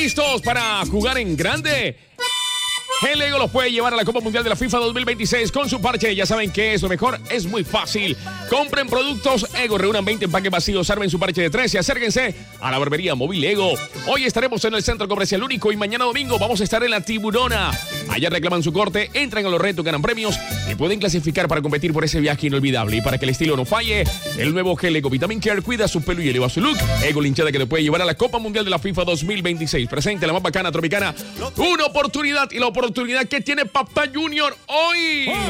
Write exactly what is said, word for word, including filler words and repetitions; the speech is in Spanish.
listos para jugar en grande? El Ego los puede llevar a la Copa Mundial de la FIFA dos mil veintiséis con su parche. Ya saben que es lo mejor, es muy fácil. Compren productos Ego, reúnan veinte empaques vacíos, armen su parche de tres y acérquense a la barbería móvil Ego. Hoy estaremos en el Centro Comercial Único y mañana domingo vamos a estar en la Tiburona. Allá reclaman su corte, entran a los retos, ganan premios y pueden clasificar para competir por ese viaje inolvidable. Y para que el estilo no falle, el nuevo gel Ego Vitamin Care cuida su pelo y eleva su look. Ego linchada que le puede llevar a la Copa Mundial de la FIFA dos mil veintiséis. Presente la más bacana tropicana. Una oportunidad y la oportunidad que tiene Papá Junior hoy.